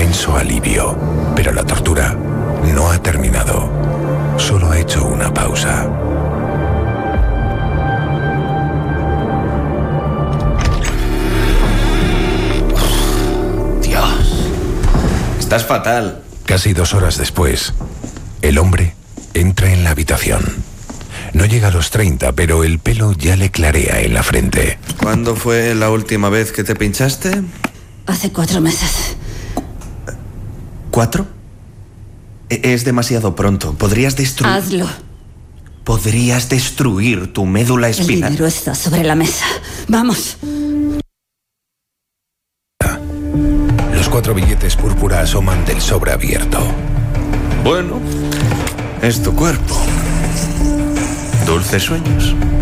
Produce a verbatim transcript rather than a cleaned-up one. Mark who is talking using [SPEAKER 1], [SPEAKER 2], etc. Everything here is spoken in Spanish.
[SPEAKER 1] inmenso alivio, pero la tortura no ha terminado. Solo ha hecho una pausa.
[SPEAKER 2] Dios, estás fatal.
[SPEAKER 1] Casi dos horas después, el hombre entra en la habitación. No llega a los treinta, pero el pelo ya le clarea en la frente.
[SPEAKER 2] ¿Cuándo fue la última vez que te pinchaste?
[SPEAKER 3] Hace cuatro meses.
[SPEAKER 2] ¿Cuatro? Es demasiado pronto. Podrías destruir...
[SPEAKER 3] Hazlo.
[SPEAKER 2] Podrías destruir tu médula espinal.
[SPEAKER 3] El dinero está sobre la mesa. Vamos.
[SPEAKER 1] Los cuatro billetes púrpura asoman del sobre abierto.
[SPEAKER 2] Bueno, es tu cuerpo. Dulces sueños.